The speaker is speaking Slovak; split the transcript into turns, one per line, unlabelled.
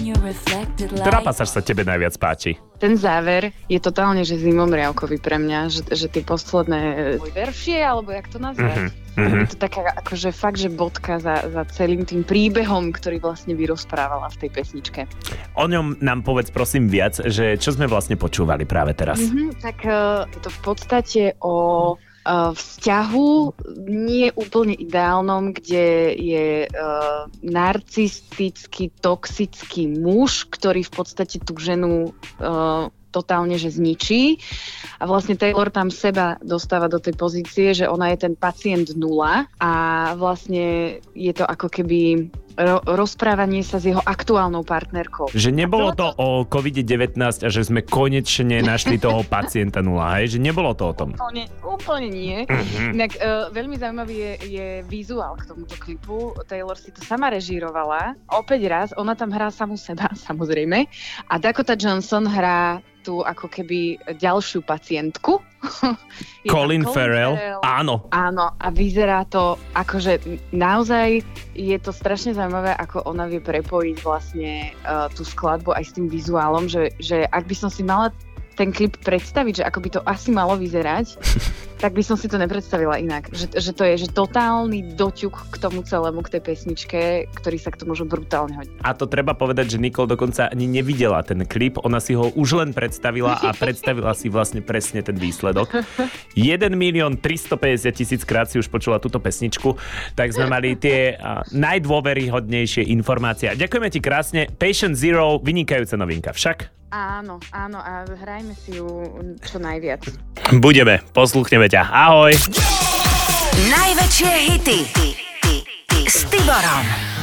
Ktorá pasáž sa tebe najviac páči?
Ten záver je totálne, že zimomriavkový pre mňa, že tie posledné veršie, alebo jak to nazvať. Je to taká akože fakt, že bodka za celým tým príbehom, ktorý vlastne vyrozprávala v tej pesničke.
O ňom nám povedz prosím viac, že čo sme vlastne počúvali práve teraz.
Tak je to v podstate o vzťahu nie úplne ideálnom, kde je narcistický, toxický muž, ktorý v podstate tú ženu totálne že zničí a vlastne Taylor tam seba dostáva do tej pozície, že ona je ten pacient nula a vlastne je to ako keby rozprávanie sa s jeho aktuálnou partnerkou.
Že nebolo to o COVID-19 a že sme konečne našli toho pacienta nula, hej? Že nebolo to o tom.
Úplne nie. Inak veľmi zaujímavý je vizuál k tomuto klipu. Taylor si to sama režírovala. Opäť raz, ona tam hrá samu seba, samozrejme. A Dakota Johnson hrá tú ako keby ďalšiu pacientku.
Colin Farrell. Áno.
Áno, a vyzerá to akože naozaj je to strašne zaujímavé, ako ona vie prepojiť vlastne tú skladbu aj s tým vizuálom, že ak by som si mala ten klip predstaviť, že ako by to asi malo vyzerať, tak by som si to nepredstavila inak. Že to je že totálny doťuk k tomu celému, k tej pesničke, ktorý sa k tomu môže brutálne hodiť.
A to treba povedať, že Nicole dokonca ani nevidela ten klip, ona si ho už len predstavila a predstavila si vlastne presne ten výsledok. 1 350 000 krát si už počula túto pesničku, tak sme mali tie najdôveryhodnejšie informácie. Ďakujeme ti krásne. Patient Zero, vynikajúca novinka však.
Áno, a hrajme si ju čo najviac.
Budeme, posluchneme ťa. Ahoj!
Najväčšie hity s Tiborom.